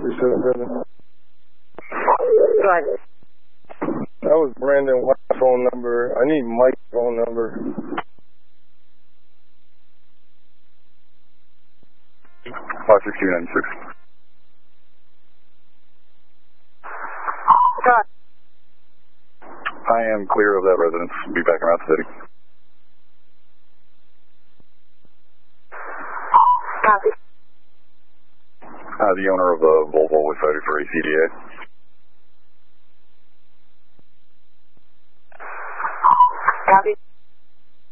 37. Go ahead. That was Brandon White's phone number. I need Mike's phone number. 56296. Go ahead. I am clear of that residence. Be back around the city. Copy. The owner of the Volvo was cited for ACDA. Copy.